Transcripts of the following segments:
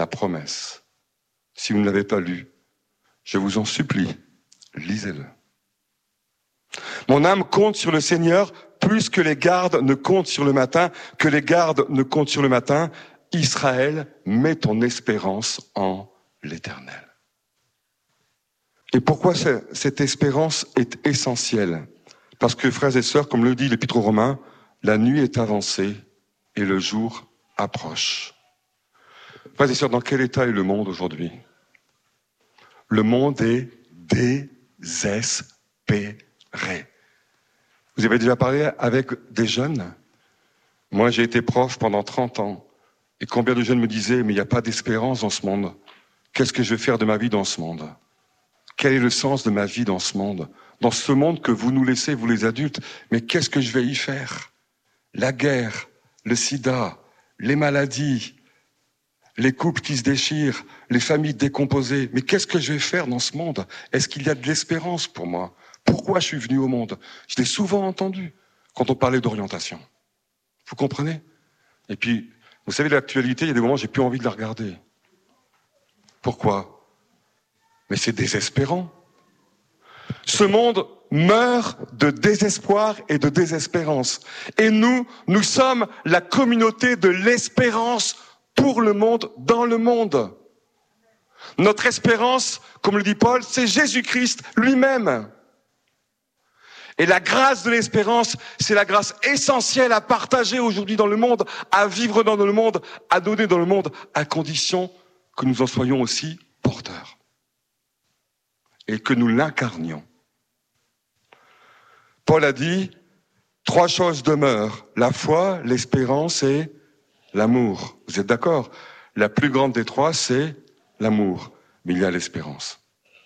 la promesse. Si vous ne l'avez pas lu, je vous en supplie, lisez-le. Mon âme compte sur le Seigneur plus que les gardes ne comptent sur le matin, que les gardes ne comptent sur le matin. Israël, mets ton espérance en l'Éternel. Et pourquoi cette espérance est essentielle? Parce que, frères et sœurs, comme le dit l'Épître aux Romains, la nuit est avancée et le jour approche. Frères et sœurs, dans quel état est le monde aujourd'hui? Le monde est désespéré. Vous avez déjà parlé avec des jeunes? Moi, j'ai été prof pendant 30 ans. Et combien de jeunes me disaient, mais il n'y a pas d'espérance dans ce monde. Qu'est-ce que je vais faire de ma vie dans ce monde? Quel est le sens de ma vie dans ce monde? Dans ce monde que vous nous laissez, vous les adultes, mais qu'est-ce que je vais y faire? La guerre, le sida, les maladies, les couples qui se déchirent, les familles décomposées. Mais qu'est-ce que je vais faire dans ce monde? Est-ce qu'il y a de l'espérance pour moi? Pourquoi je suis venu au monde? Je l'ai souvent entendu quand on parlait d'orientation. Vous comprenez? Et puis, vous savez, l'actualité, il y a des moments où j'ai plus envie de la regarder. Pourquoi? Mais c'est désespérant. Ce monde meurt de désespoir et de désespérance. Et nous sommes la communauté de l'espérance pour le monde, dans le monde. Notre espérance, comme le dit Paul, c'est Jésus-Christ lui-même. Et la grâce de l'espérance, c'est la grâce essentielle à partager aujourd'hui dans le monde, à vivre dans le monde, à donner dans le monde, à condition que nous en soyons aussi porteurs. Et que nous l'incarnions. Paul a dit, 3 choses demeurent, la foi, l'espérance et l'amour. Vous êtes d'accord? La plus grande des 3, c'est l'amour. Mais il y a l'espérance.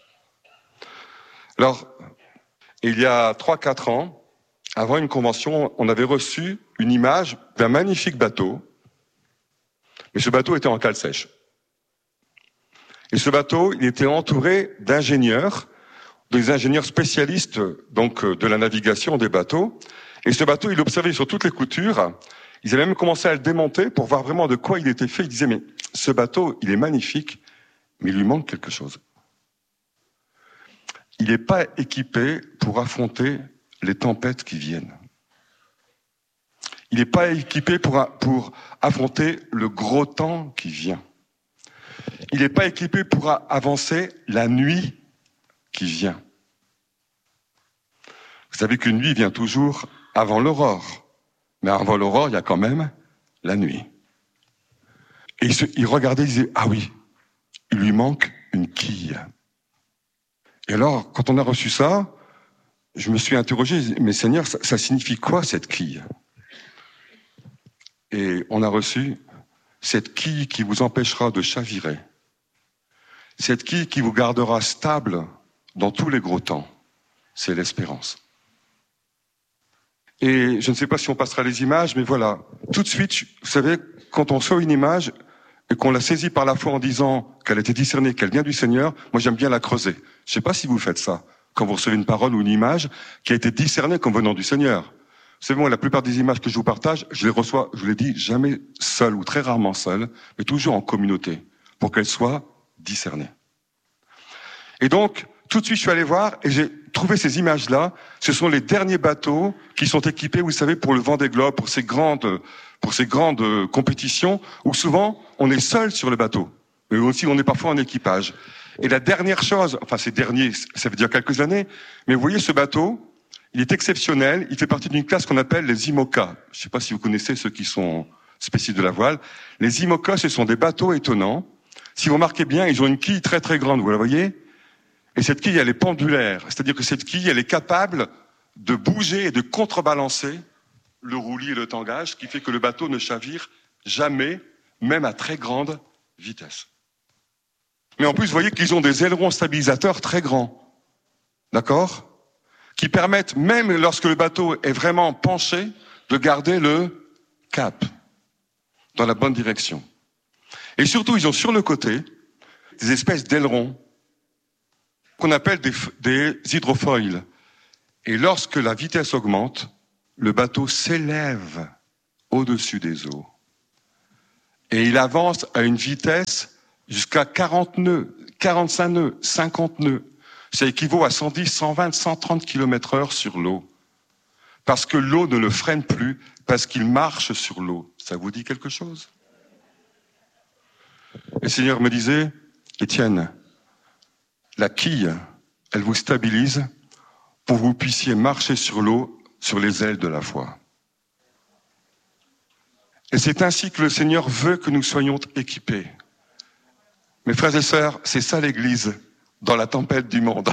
Alors, il y a 3-4 ans, avant une convention, on avait reçu une image d'un magnifique bateau. Mais ce bateau était en cale sèche. Et ce bateau, il était entouré d'ingénieurs, des ingénieurs spécialistes donc de la navigation des bateaux. Et ce bateau, il observait sur toutes les coutures. Ils avaient même commencé à le démonter pour voir vraiment de quoi il était fait. Ils disaient, mais ce bateau, il est magnifique, mais il lui manque quelque chose. Il n'est pas équipé pour affronter les tempêtes qui viennent. Il n'est pas équipé pour affronter le gros temps qui vient. Il n'est pas équipé pour avancer la nuit qui vient. Vous savez qu'une nuit vient toujours avant l'aurore. Mais avant l'aurore, il y a quand même la nuit. Et il regardait, il disait, ah oui, il lui manque une quille. Et alors, quand on a reçu ça, je me suis interrogé, mais Seigneur, ça signifie quoi cette quille? Et on a reçu cette quille qui vous empêchera de chavirer. Cette quille qui vous gardera stable dans tous les gros temps. C'est l'espérance. Et je ne sais pas si on passera les images, mais voilà. Tout de suite, vous savez, quand on sort une image et qu'on la saisit par la foi en disant qu'elle a été discernée, qu'elle vient du Seigneur, moi j'aime bien la creuser. Je ne sais pas si vous faites ça, quand vous recevez une parole ou une image qui a été discernée comme venant du Seigneur. Vous savez, moi, la plupart des images que je vous partage, je les reçois, je vous l'ai dit, jamais seul ou très rarement seul, mais toujours en communauté, pour qu'elles soient discernées. Et donc, tout de suite, je suis allé voir et j'ai trouvé ces images-là. Ce sont les derniers bateaux qui sont équipés, vous savez, pour le Vendée Globe, pour ces grandes compétitions où souvent on est seul sur le bateau, mais aussi on est parfois en équipage. Et la dernière chose, enfin ces derniers, ça veut dire quelques années, mais vous voyez ce bateau, il est exceptionnel. Il fait partie d'une classe qu'on appelle les IMOCA. Je ne sais pas si vous connaissez ceux qui sont spécialistes de la voile. Les IMOCA, ce sont des bateaux étonnants. Si vous remarquez bien, ils ont une quille très très grande, vous la voyez? Et cette quille, elle est pendulaire. C'est-à-dire que cette quille, elle est capable de bouger et de contrebalancer le roulis et le tangage, ce qui fait que le bateau ne chavire jamais, même à très grande vitesse. Mais en plus, vous voyez qu'ils ont des ailerons stabilisateurs très grands. D'accord? Qui permettent, même lorsque le bateau est vraiment penché, de garder le cap dans la bonne direction. Et surtout, ils ont sur le côté des espèces d'ailerons qu'on appelle des hydrofoils. Et lorsque la vitesse augmente, le bateau s'élève au-dessus des eaux. Et il avance à une vitesse jusqu'à 40 nœuds, 45 nœuds, 50 nœuds. Ça équivaut à 110, 120, 130 km/h sur l'eau. Parce que l'eau ne le freine plus, parce qu'il marche sur l'eau. Ça vous dit quelque chose? Et le Seigneur me disait, Étienne, la quille, elle vous stabilise pour que vous puissiez marcher sur l'eau, sur les ailes de la foi. Et c'est ainsi que le Seigneur veut que nous soyons équipés. Mes frères et sœurs, c'est ça l'Église dans la tempête du monde.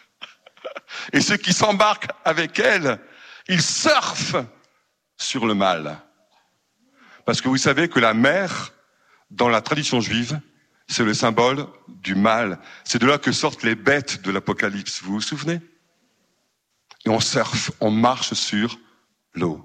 Et ceux qui s'embarquent avec elle, ils surfent sur le mal. Parce que vous savez que la mer, dans la tradition juive, c'est le symbole du mal. C'est de là que sortent les bêtes de l'Apocalypse, vous vous souvenez? Et on surfe, on marche sur l'eau.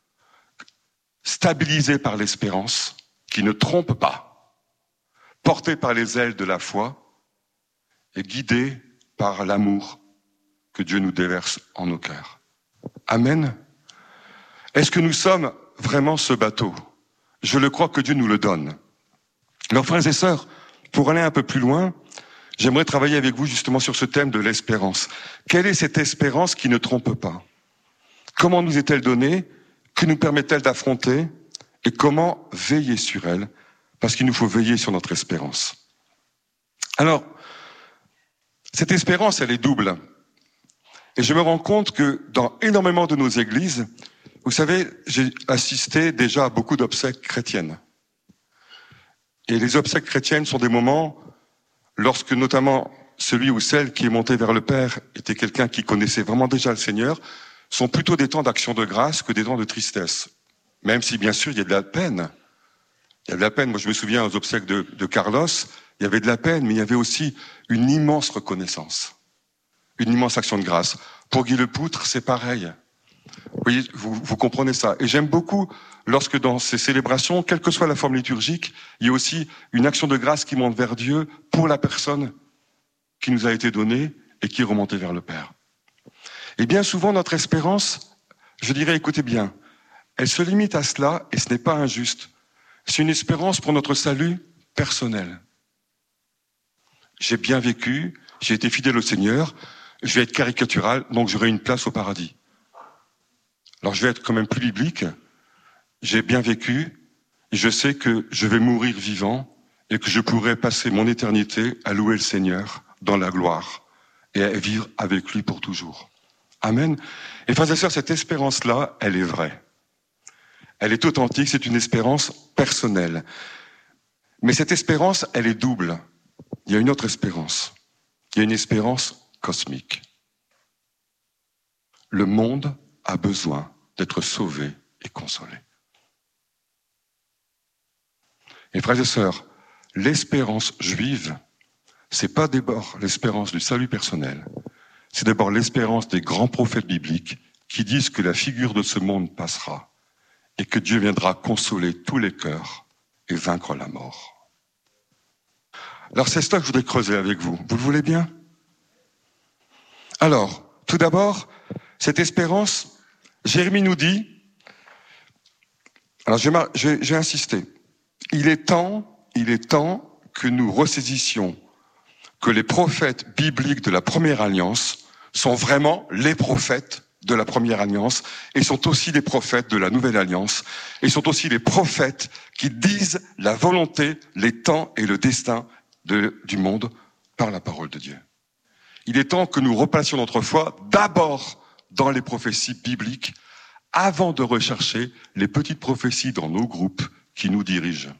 Stabilisé par l'espérance, qui ne trompe pas, porté par les ailes de la foi, et guidé par l'amour que Dieu nous déverse en nos cœurs. Amen. Est-ce que nous sommes vraiment ce bateau? Je le crois que Dieu nous le donne. Alors, frères et sœurs, pour aller un peu plus loin, j'aimerais travailler avec vous justement sur ce thème de l'espérance. Quelle est cette espérance qui ne trompe pas? Comment nous est-elle donnée? Que nous permet-elle d'affronter? Et comment veiller sur elle? Parce qu'il nous faut veiller sur notre espérance. Alors, cette espérance, elle est double. Et je me rends compte que dans énormément de nos églises, vous savez, j'ai assisté déjà à beaucoup d'obsèques chrétiennes. Et les obsèques chrétiennes sont des moments, lorsque notamment celui ou celle qui est monté vers le Père était quelqu'un qui connaissait vraiment déjà le Seigneur, sont plutôt des temps d'action de grâce que des temps de tristesse. Même si, bien sûr, il y a de la peine. Il y a de la peine. Moi, je me souviens aux obsèques de Carlos, il y avait de la peine, mais il y avait aussi une immense reconnaissance. Une immense action de grâce. Pour Guy Lepoutre, c'est pareil. Vous voyez, vous comprenez ça. Et j'aime beaucoup lorsque dans ces célébrations, quelle que soit la forme liturgique, il y a aussi une action de grâce qui monte vers Dieu pour la personne qui nous a été donnée et qui est remontée vers le Père. Et bien souvent, notre espérance, je dirais, écoutez bien, elle se limite à cela et ce n'est pas injuste. C'est une espérance pour notre salut personnel. J'ai bien vécu, j'ai été fidèle au Seigneur, je vais être caricatural, donc j'aurai une place au paradis. Alors je vais être quand même plus biblique. J'ai bien vécu, et je sais que je vais mourir vivant et que je pourrai passer mon éternité à louer le Seigneur dans la gloire et à vivre avec lui pour toujours. Amen. Et frères et sœurs, cette espérance-là, elle est vraie. Elle est authentique, c'est une espérance personnelle. Mais cette espérance, elle est double. Il y a une autre espérance. Il y a une espérance cosmique. Le monde a besoin d'être sauvé et consolé. Et frères et sœurs, l'espérance juive, c'est pas d'abord l'espérance du salut personnel, c'est d'abord l'espérance des grands prophètes bibliques qui disent que la figure de ce monde passera et que Dieu viendra consoler tous les cœurs et vaincre la mort. Alors c'est ça que je voudrais creuser avec vous. Vous le voulez bien? Alors, tout d'abord, cette espérance, Jérémie nous dit, alors j'ai insisté, il est temps que nous ressaisissions que les prophètes bibliques de la première alliance sont vraiment les prophètes de la première alliance et sont aussi les prophètes de la nouvelle alliance et sont aussi les prophètes qui disent la volonté, les temps et le destin du monde par la parole de Dieu. Il est temps que nous replacions notre foi d'abord dans les prophéties bibliques avant de rechercher les petites prophéties dans nos groupes qui nous dirigent.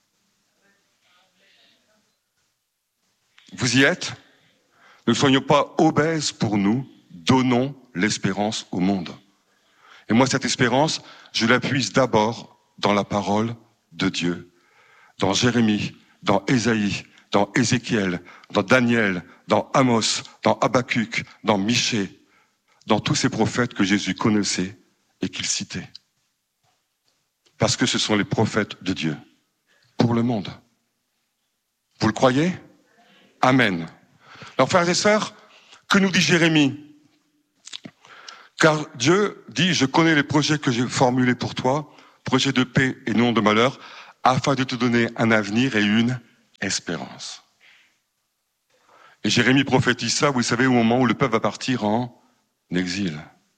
Vous y êtes? Ne soyons pas obèses pour nous, donnons l'espérance au monde. Et moi, cette espérance, je la puise d'abord dans la parole de Dieu, dans Jérémie, dans Ésaïe, dans Ézéchiel, dans Daniel, dans Amos, dans Habacuc, dans Michée, dans tous ces prophètes que Jésus connaissait et qu'il citait. Parce que ce sont les prophètes de Dieu pour le monde. Vous le croyez? Amen. Alors, frères et sœurs, que nous dit Jérémie? Car Dieu dit, je connais les projets que j'ai formulés pour toi, projets de paix et non de malheur, afin de te donner un avenir et une espérance. Et Jérémie prophétise ça, vous savez, au moment où le peuple va partir en exil.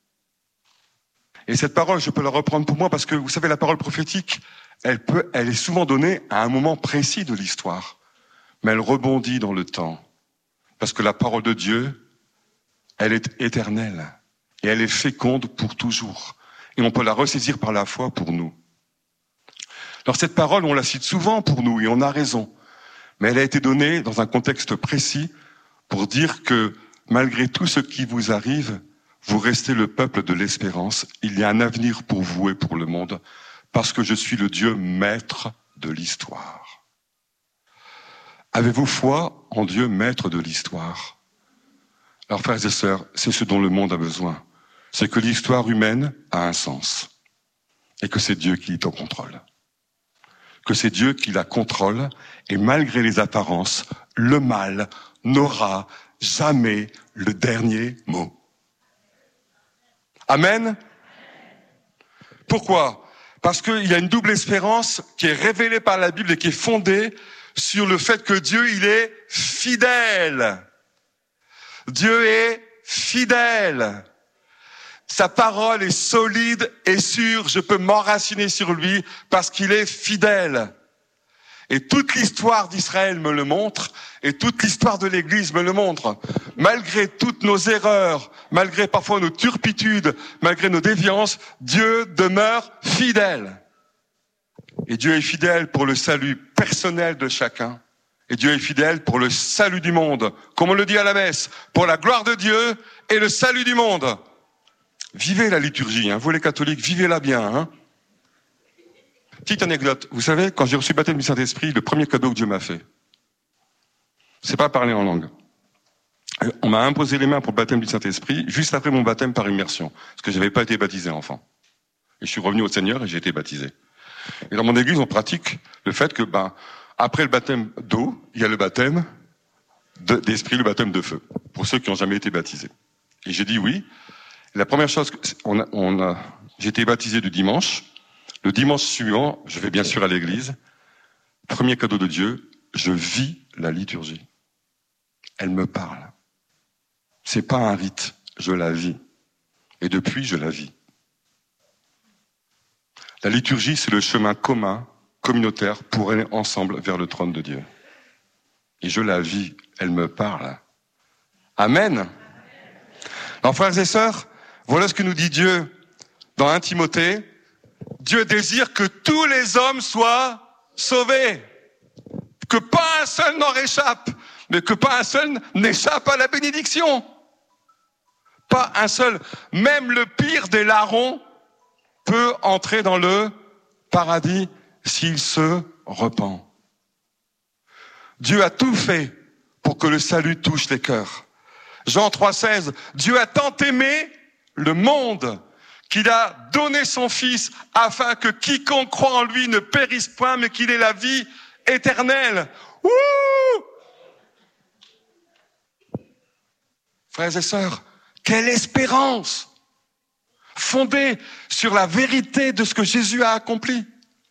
Et cette parole, je peux la reprendre pour moi parce que, vous savez, la parole prophétique, elle est souvent donnée à un moment précis de l'histoire. Mais elle rebondit dans le temps. Parce que la parole de Dieu, elle est éternelle. Et elle est féconde pour toujours. Et on peut la ressaisir par la foi pour nous. Alors cette parole, on la cite souvent pour nous, et on a raison. Mais elle a été donnée dans un contexte précis pour dire que malgré tout ce qui vous arrive, vous restez le peuple de l'espérance. Il y a un avenir pour vous et pour le monde, parce que je suis le Dieu maître de l'histoire. Avez-vous foi en Dieu maître de l'histoire? Alors frères et sœurs, c'est ce dont le monde a besoin. C'est que l'histoire humaine a un sens. Et que c'est Dieu qui est au contrôle. Que c'est Dieu qui la contrôle, et malgré les apparences, le mal n'aura jamais le dernier mot. Amen. Pourquoi? Parce qu'il y a une double espérance qui est révélée par la Bible et qui est fondée sur le fait que Dieu, il est fidèle. Dieu est fidèle. Sa parole est solide et sûre. Je peux m'enraciner sur lui parce qu'il est fidèle. Et toute l'histoire d'Israël me le montre, et toute l'histoire de l'Église me le montre. Malgré toutes nos erreurs, malgré parfois nos turpitudes, malgré nos déviances, Dieu demeure fidèle. Et Dieu est fidèle pour le salut personnel de chacun. Et Dieu est fidèle pour le salut du monde. Comme on le dit à la messe, pour la gloire de Dieu et le salut du monde. Vivez la liturgie, vous les catholiques, vivez-la bien. Petite anecdote, vous savez, quand j'ai reçu le baptême du Saint-Esprit, le premier cadeau que Dieu m'a fait, c'est pas parler en langue. On m'a imposé les mains pour le baptême du Saint-Esprit, juste après mon baptême par immersion, parce que je n'avais pas été baptisé enfant. Et je suis revenu au Seigneur et j'ai été baptisé. Et dans mon église, on pratique le fait que, après le baptême d'eau, il y a le baptême d'esprit, le baptême de feu, pour ceux qui n'ont jamais été baptisés. Et j'ai dit oui. La première chose, j'ai été baptisé du dimanche. Le dimanche suivant, je vais bien sûr à l'église. Premier cadeau de Dieu, je vis la liturgie. Elle me parle. C'est pas un rite, je la vis. Et depuis, je la vis. La liturgie, c'est le chemin commun, communautaire, pour aller ensemble vers le trône de Dieu. Et je la vis, elle me parle. Amen. Alors, frères et sœurs, voilà ce que nous dit Dieu dans 1 Timothée. Dieu désire que tous les hommes soient sauvés. Que pas un seul n'en réchappe, mais que pas un seul n'échappe à la bénédiction. Pas un seul. Même le pire des larrons peut entrer dans le paradis s'il se repent. Dieu a tout fait pour que le salut touche les cœurs. Jean 3,16, Dieu a tant aimé le monde qu'il a donné son Fils afin que quiconque croit en lui ne périsse point, mais qu'il ait la vie éternelle. Ouh! Frères et sœurs, quelle espérance! Fondée sur la vérité de ce que Jésus a accompli.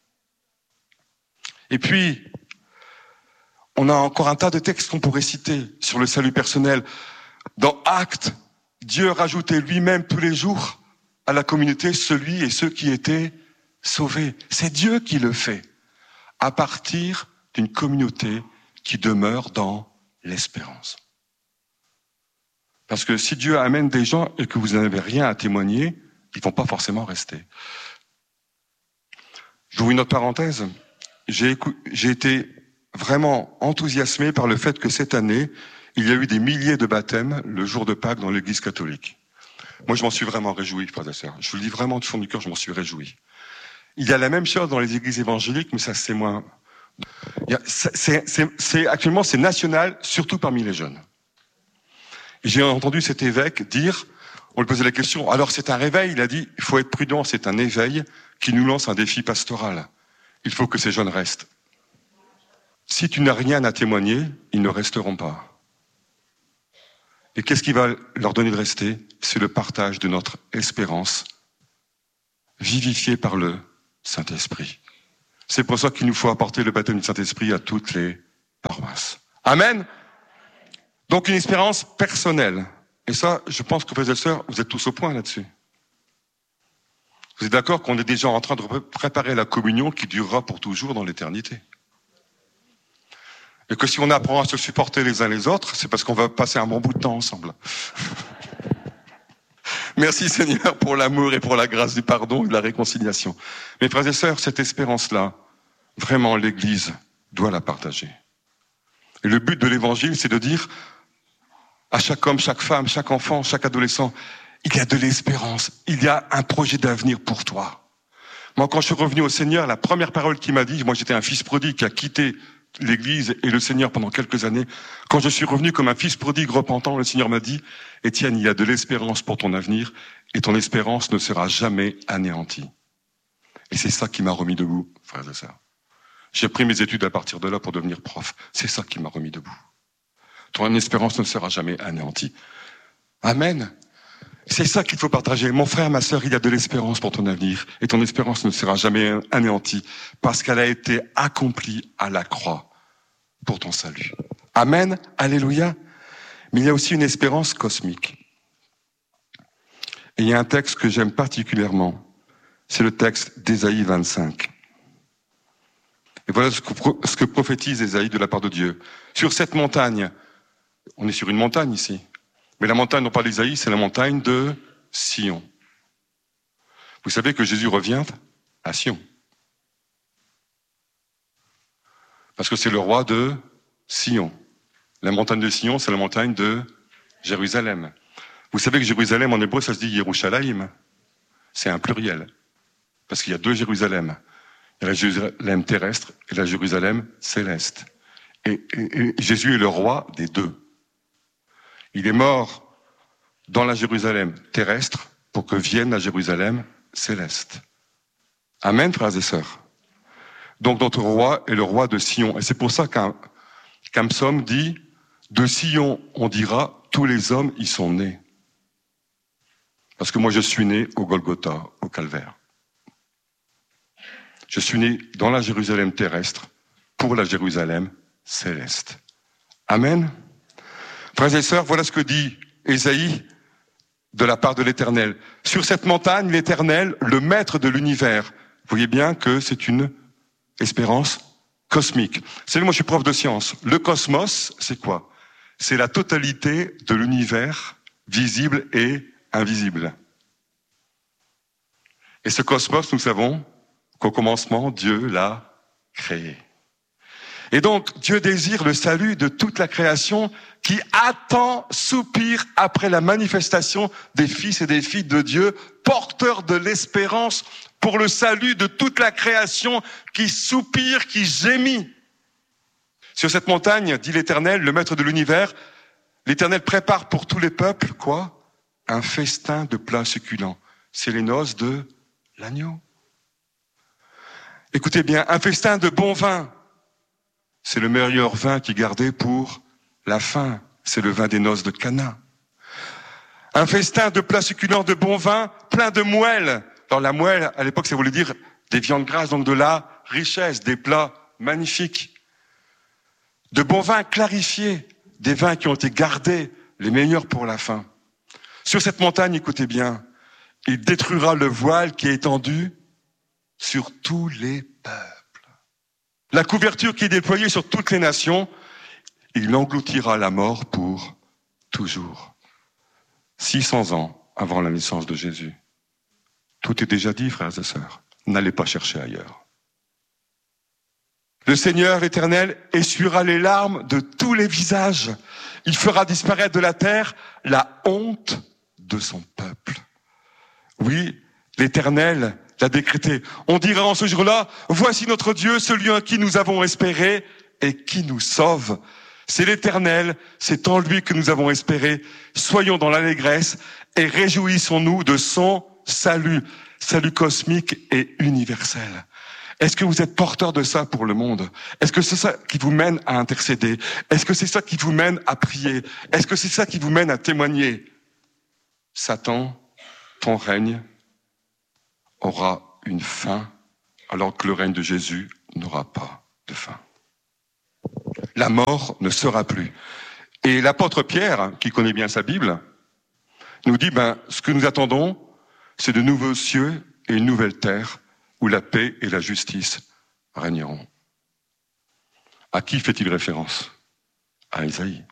Et puis, on a encore un tas de textes qu'on pourrait citer sur le salut personnel. Dans Actes, Dieu rajoutait lui-même tous les jours à la communauté celui et ceux qui étaient sauvés. C'est Dieu qui le fait, à partir d'une communauté qui demeure dans l'espérance. Parce que si Dieu amène des gens et que vous n'avez rien à témoigner, ils ne vont pas forcément rester. J'ouvre une autre parenthèse. J'ai été vraiment enthousiasmé par le fait que cette année, il y a eu des milliers de baptêmes le jour de Pâques dans l'Église catholique. Moi, je m'en suis vraiment réjoui, frères et sœurs. Je vous le dis vraiment du fond du cœur, je m'en suis réjoui. Il y a la même chose dans les églises évangéliques, mais ça, c'est moins... Actuellement, c'est national, surtout parmi les jeunes. Et j'ai entendu cet évêque dire, on lui posait la question, alors c'est un réveil? Il a dit, il faut être prudent, c'est un éveil qui nous lance un défi pastoral. Il faut que ces jeunes restent. Si tu n'as rien à témoigner, ils ne resteront pas. Et qu'est-ce qui va leur donner de rester? C'est le partage de notre espérance, vivifiée par le Saint-Esprit. C'est pour ça qu'il nous faut apporter le baptême du Saint-Esprit à toutes les paroisse. Amen. Donc une espérance personnelle. Et ça, je pense que frères et sœurs, vous êtes tous au point là-dessus. Vous êtes d'accord qu'on est déjà en train de préparer la communion qui durera pour toujours dans l'éternité. Et que si on apprend à se supporter les uns les autres, c'est parce qu'on va passer un bon bout de temps ensemble. Merci Seigneur pour l'amour et pour la grâce du pardon et de la réconciliation. Mes frères et sœurs, cette espérance-là, vraiment l'Église doit la partager. Et le but de l'Évangile, c'est de dire à chaque homme, chaque femme, chaque enfant, chaque adolescent, il y a de l'espérance, il y a un projet d'avenir pour toi. Moi, quand je suis revenu au Seigneur, la première parole qu'il m'a dit, moi j'étais un fils prodigue qui a quitté l'Église et le Seigneur pendant quelques années. Quand je suis revenu comme un fils prodigue repentant, le Seigneur m'a dit, Étienne, il y a de l'espérance pour ton avenir et ton espérance ne sera jamais anéantie. Et c'est ça qui m'a remis debout, frères et sœurs. J'ai pris mes études à partir de là pour devenir prof. C'est ça qui m'a remis debout. Ton espérance ne sera jamais anéantie. Amen. C'est ça qu'il faut partager. Mon frère, ma sœur, il y a de l'espérance pour ton avenir. Et ton espérance ne sera jamais anéantie parce qu'elle a été accomplie à la croix pour ton salut. Amen. Alléluia. Mais il y a aussi une espérance cosmique. Et il y a un texte que j'aime particulièrement. C'est le texte d'Ésaïe 25. Et voilà ce que prophétise Ésaïe de la part de Dieu. Sur cette montagne, on est sur une montagne ici, mais la montagne dont parle Ésaïe, c'est la montagne de Sion. Vous savez que Jésus revient à Sion. Parce que c'est le roi de Sion. La montagne de Sion, c'est la montagne de Jérusalem. Vous savez que Jérusalem, en hébreu, ça se dit Yerushalayim. C'est un pluriel. Parce qu'il y a deux Jérusalem. Il y a la Jérusalem terrestre et la Jérusalem céleste. Et Jésus est le roi des deux. Il est mort dans la Jérusalem terrestre pour que vienne la Jérusalem céleste. Amen, frères et sœurs. Donc notre roi est le roi de Sion. Et c'est pour ça qu'un psaume dit « De Sion, on dira, tous les hommes y sont nés. » Parce que moi, je suis né au Golgotha, au Calvaire. Je suis né dans la Jérusalem terrestre pour la Jérusalem céleste. Amen. Frères et sœurs, voilà ce que dit Ésaïe de la part de l'Éternel. Sur cette montagne, l'Éternel, le maître de l'univers. Vous voyez bien que c'est une espérance cosmique. Vous savez, moi je suis prof de sciences. Le cosmos, c'est quoi? C'est la totalité de l'univers visible et invisible. Et ce cosmos, nous savons qu'au commencement, Dieu l'a créé. Et donc, Dieu désire le salut de toute la création qui attend, soupire après la manifestation des fils et des filles de Dieu, porteurs de l'espérance pour le salut de toute la création qui soupire, qui gémit. Sur cette montagne, dit l'Éternel, le maître de l'univers, l'Éternel prépare pour tous les peuples, quoi? Un festin de plats succulents. C'est les noces de l'agneau. Écoutez bien, un festin de bon vin. C'est le meilleur vin qui est gardé pour la fin. C'est le vin des noces de Cana. Un festin de plats succulents de bon vin, plein de moelle. Alors la moelle, à l'époque, ça voulait dire des viandes grasses, donc de la richesse, des plats magnifiques. De bons vins clarifiés, des vins qui ont été gardés, les meilleurs pour la fin. Sur cette montagne, écoutez bien, il détruira le voile qui est étendu sur tous les peuples. La couverture qui est déployée sur toutes les nations, il engloutira la mort pour toujours. 600 ans avant la naissance de Jésus. Tout est déjà dit, frères et sœurs. N'allez pas chercher ailleurs. Le Seigneur, l'Éternel, essuiera les larmes de tous les visages. Il fera disparaître de la terre la honte de son peuple. Oui, l'Éternel l'a décrété. On dira en ce jour-là, voici notre Dieu, celui en qui nous avons espéré et qui nous sauve. C'est l'Éternel, c'est en lui que nous avons espéré. Soyons dans l'allégresse et réjouissons-nous de son salut, salut cosmique et universel. Est-ce que vous êtes porteur de ça pour le monde? Est-ce que c'est ça qui vous mène à intercéder? Est-ce que c'est ça qui vous mène à prier? Est-ce que c'est ça qui vous mène à témoigner? Satan, ton règne aura une fin, alors que le règne de Jésus n'aura pas de fin. La mort ne sera plus. Et l'apôtre Pierre, qui connaît bien sa Bible, nous dit, ce que nous attendons, c'est de nouveaux cieux et une nouvelle terre où la paix et la justice régneront. À qui fait-il référence? À Isaïe.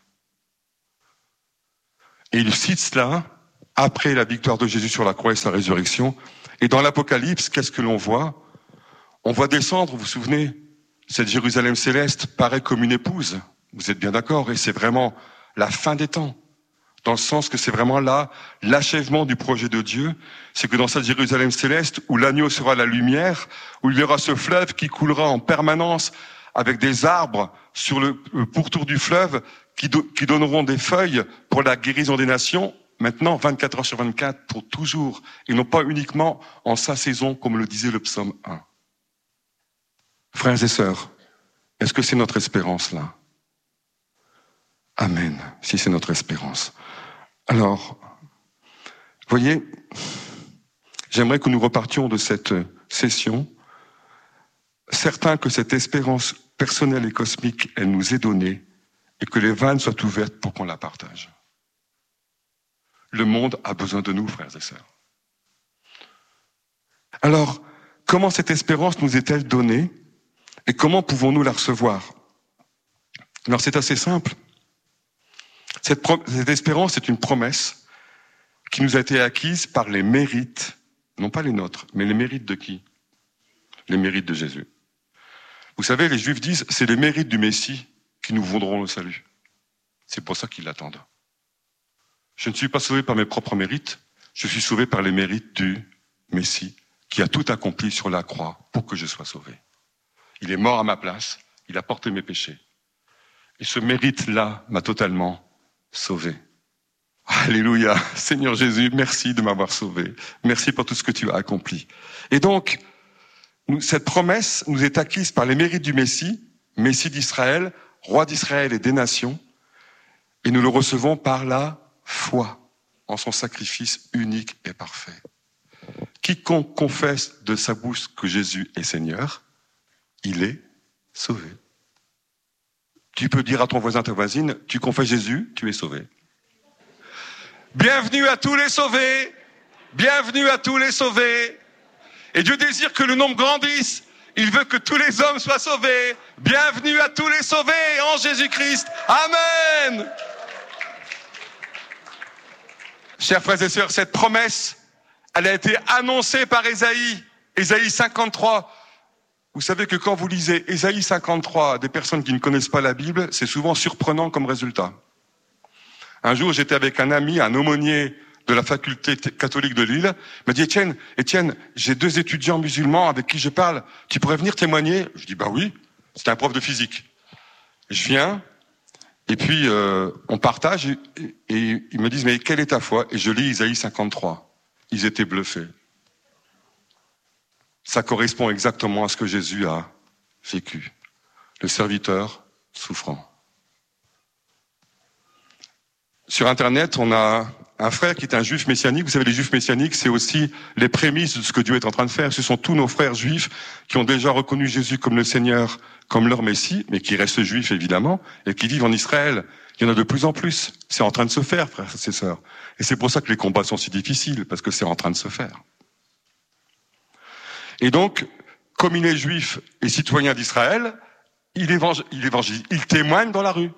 Et il cite cela après la victoire de Jésus sur la croix et sa résurrection. Et dans l'Apocalypse, qu'est-ce que l'on voit? On voit descendre, vous vous souvenez, cette Jérusalem céleste paraît comme une épouse. Vous êtes bien d'accord? Et c'est vraiment la fin des temps. Dans le sens que c'est vraiment là l'achèvement du projet de Dieu. C'est que dans cette Jérusalem céleste, où l'agneau sera la lumière, où il y aura ce fleuve qui coulera en permanence avec des arbres sur le pourtour du fleuve qui donneront des feuilles pour la guérison des nations, maintenant 24 heures sur 24, pour toujours, et non pas uniquement en sa saison, comme le disait le psaume 1. Frères et sœurs, est-ce que c'est notre espérance là? Amen, si c'est notre espérance. Alors, voyez, j'aimerais que nous repartions de cette session, certains que cette espérance personnelle et cosmique, elle nous est donnée, et que les vannes soient ouvertes pour qu'on la partage. Le monde a besoin de nous, frères et sœurs. Alors, comment cette espérance nous est-elle donnée, et comment pouvons-nous la recevoir? Alors, c'est assez simple. Cette espérance est une promesse qui nous a été acquise par les mérites, non pas les nôtres, mais les mérites de qui? Les mérites de Jésus. Vous savez, les Juifs disent, c'est les mérites du Messie qui nous vaudront le salut. C'est pour ça qu'ils l'attendent. Je ne suis pas sauvé par mes propres mérites, je suis sauvé par les mérites du Messie qui a tout accompli sur la croix pour que je sois sauvé. Il est mort à ma place, il a porté mes péchés. Et ce mérite-là m'a totalement sauvé. Alléluia. Seigneur Jésus, merci de m'avoir sauvé. Merci pour tout ce que tu as accompli. Et donc, cette promesse nous est acquise par les mérites du Messie, Messie d'Israël, roi d'Israël et des nations, et nous le recevons par la foi en son sacrifice unique et parfait. Quiconque confesse de sa bouche que Jésus est Seigneur, il est sauvé. Tu peux dire à ton voisin, ta voisine, tu confesses Jésus, tu es sauvé. Bienvenue à tous les sauvés, bienvenue à tous les sauvés. Et Dieu désire que le nombre grandisse. Il veut que tous les hommes soient sauvés. Bienvenue à tous les sauvés en Jésus-Christ. Amen. Chers frères et sœurs, cette promesse, elle a été annoncée par Ésaïe, Ésaïe 53. Vous savez que quand vous lisez Ésaïe 53, des personnes qui ne connaissent pas la Bible, c'est souvent surprenant comme résultat. Un jour, j'étais avec un ami, un aumônier de la faculté catholique de Lille. Il m'a dit, Étienne, j'ai 2 étudiants musulmans avec qui je parle. Tu pourrais venir témoigner? Je dis, oui. C'était un prof de physique. Je viens, et puis on partage, et ils me disent, mais quelle est ta foi? Et je lis Ésaïe 53. Ils étaient bluffés. Ça correspond exactement à ce que Jésus a vécu. Le serviteur souffrant. Sur Internet, on a un frère qui est un juif messianique. Vous savez, les juifs messianiques, c'est aussi les prémices de ce que Dieu est en train de faire. Ce sont tous nos frères juifs qui ont déjà reconnu Jésus comme le Seigneur, comme leur Messie, mais qui restent juifs évidemment, et qui vivent en Israël. Il y en a de plus en plus. C'est en train de se faire, frères et sœurs. Et c'est pour ça que les combats sont si difficiles, parce que c'est en train de se faire. Et donc, comme il est juif et citoyen d'Israël, il témoigne dans la rue.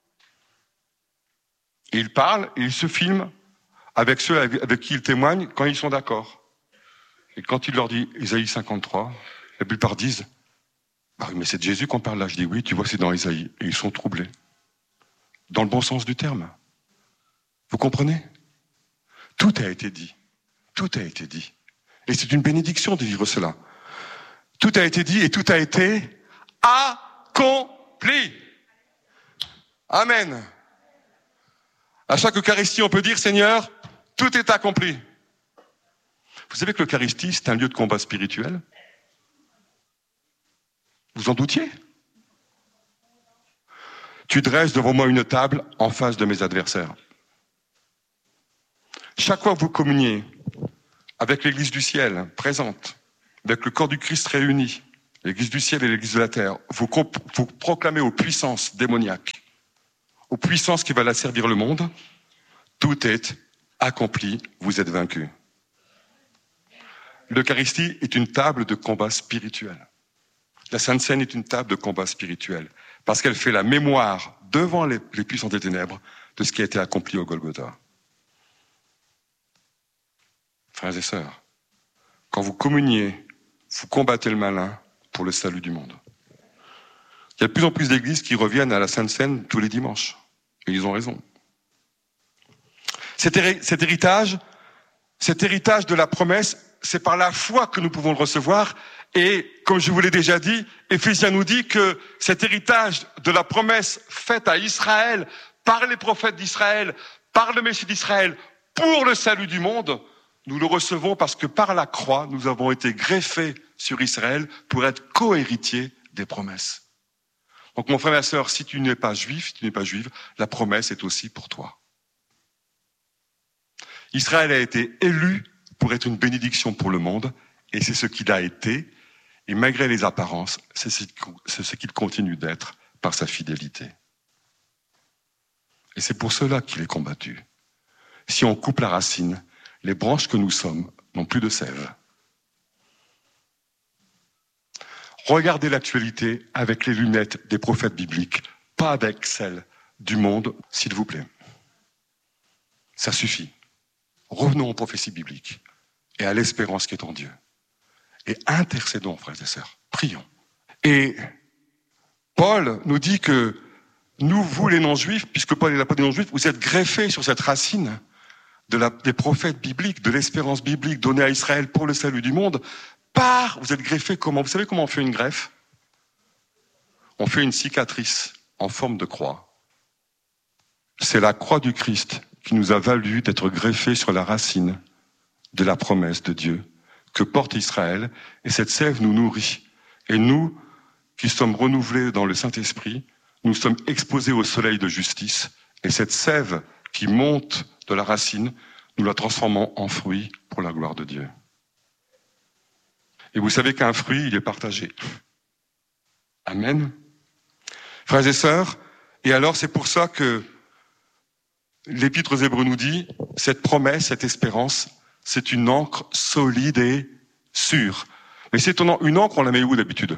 Et il parle et il se filme avec ceux avec qui il témoigne quand ils sont d'accord. Et quand il leur dit Ésaïe 53, la plupart disent oui, mais c'est de Jésus qu'on parle là. Je dis oui, tu vois, c'est dans Ésaïe. Et ils sont troublés. Dans le bon sens du terme. Vous comprenez? Tout a été dit. Tout a été dit. Et c'est une bénédiction de vivre cela. Tout a été dit et tout a été accompli. Amen. À chaque Eucharistie, on peut dire, Seigneur, tout est accompli. Vous savez que l'Eucharistie, c'est un lieu de combat spirituel? Vous en doutiez? Tu dresses devant moi une table en face de mes adversaires. Chaque fois que vous communiez avec l'Église du ciel présente, avec le corps du Christ réuni, l'Église du ciel et l'Église de la terre, vous proclamez aux puissances démoniaques, aux puissances qui veulent asservir le monde, tout est accompli, vous êtes vaincus. L'Eucharistie est une table de combat spirituel. La Sainte Seine est une table de combat spirituel, parce qu'elle fait la mémoire devant les puissances des ténèbres de ce qui a été accompli au Golgotha. Frères et sœurs, quand vous communiez, vous combattez le malin pour le salut du monde. Il y a de plus en plus d'églises qui reviennent à la Sainte Seine tous les dimanches. Et ils ont raison. Cet héritage de la promesse, c'est par la foi que nous pouvons le recevoir. Et comme je vous l'ai déjà dit, Éphésiens nous dit que cet héritage de la promesse faite à Israël, par les prophètes d'Israël, par le Messie d'Israël, pour le salut du monde, nous le recevons parce que par la croix, nous avons été greffés sur Israël pour être co-héritiers des promesses. Donc mon frère et ma sœur, si tu n'es pas juif, si tu n'es pas juive, la promesse est aussi pour toi. Israël a été élu pour être une bénédiction pour le monde, et c'est ce qu'il a été, et malgré les apparences, c'est ce qu'il continue d'être par sa fidélité. Et c'est pour cela qu'il est combattu. Si on coupe la racine, les branches que nous sommes n'ont plus de sève. Regardez l'actualité avec les lunettes des prophètes bibliques, pas avec celles du monde, s'il vous plaît. Ça suffit. Revenons aux prophéties bibliques et à l'espérance qui est en Dieu. Et intercédons, frères et sœurs, prions. Et Paul nous dit que nous, vous les non-juifs, puisque Paul est l'apôtre des non-juifs, vous êtes greffés sur cette racine des prophètes bibliques, de l'espérance biblique donnée à Israël pour le salut du monde. Vous êtes greffés comment? Vous savez comment on fait une greffe? On fait une cicatrice en forme de croix. C'est la croix du Christ qui nous a valu d'être greffés sur la racine de la promesse de Dieu que porte Israël, et cette sève nous nourrit. Et nous, qui sommes renouvelés dans le Saint-Esprit, nous sommes exposés au soleil de justice, et cette sève qui monte de la racine, nous la transformons en fruit pour la gloire de Dieu. Et vous savez qu'un fruit, il est partagé. Amen. Frères et sœurs, et alors c'est pour ça que l'Épître aux Hébreux nous dit, cette promesse, cette espérance, c'est une ancre solide et sûre. Mais c'est une ancre, on la met où d'habitude?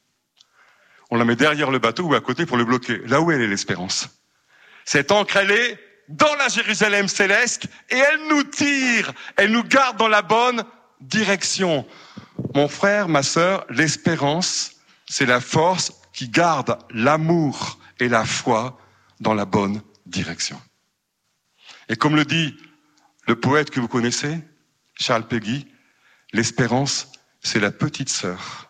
On la met derrière le bateau ou à côté pour le bloquer. Là où elle est l'espérance. Cette ancre, elle est dans la Jérusalem céleste et elle nous tire, elle nous garde dans la bonne direction. Mon frère, ma sœur, l'espérance, c'est la force qui garde l'amour et la foi dans la bonne direction. Et comme le dit le poète que vous connaissez, Charles Péguy, l'espérance, c'est la petite sœur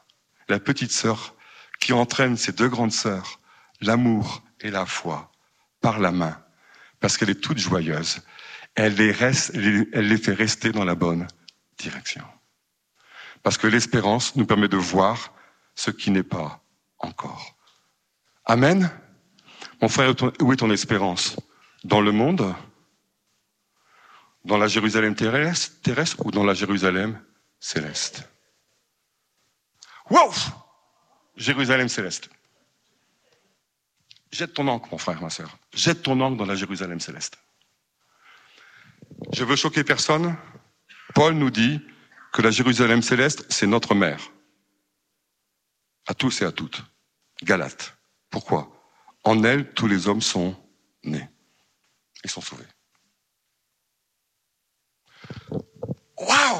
qui entraîne ses deux grandes sœurs, l'amour et la foi, par la main, parce qu'elle est toute joyeuse. Elle les fait rester dans la bonne direction. Parce que l'espérance nous permet de voir ce qui n'est pas encore. Amen. Mon frère, où est ton espérance? Dans le monde? Dans la Jérusalem terrestre ou dans la Jérusalem céleste? Wow! Jérusalem céleste. Jette ton ancre, mon frère, ma sœur. Jette ton ancre dans la Jérusalem céleste. Je veux choquer personne. Paul nous dit que la Jérusalem céleste, c'est notre mère. À tous et à toutes. Galates. Pourquoi? En elle, tous les hommes sont nés. Ils sont sauvés. Waouh!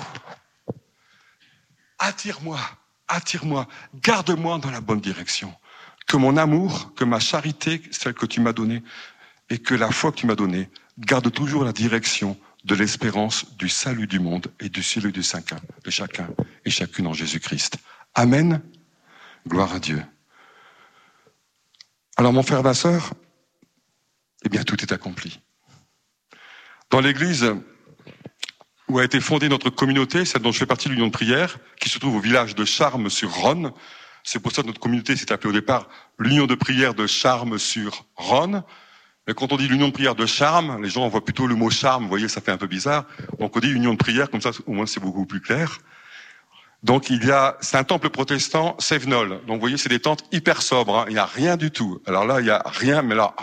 Attire-moi, garde-moi dans la bonne direction. Que mon amour, que ma charité, celle que tu m'as donnée, et que la foi que tu m'as donnée, garde toujours la direction de l'espérance du salut du monde et du salut de chacun et chacune en Jésus-Christ. Amen. Gloire à Dieu. Alors mon frère, ma sœur, eh bien tout est accompli. Dans l'église où a été fondée notre communauté, celle dont je fais partie de l'union de prière, qui se trouve au village de Charmes-sur-Rhône. C'est pour ça que notre communauté s'est appelée au départ l'union de prière de Charmes-sur-Rhône. Mais quand on dit l'union de prière de Charmes, les gens voient plutôt le mot charme, vous voyez, ça fait un peu bizarre. Donc on dit union de prière, comme ça au moins c'est beaucoup plus clair. Donc c'est un temple protestant, Sévenol. Donc vous voyez, c'est des tentes hyper sobres, hein. Il n'y a rien du tout. Alors là, il y a rien, mais là,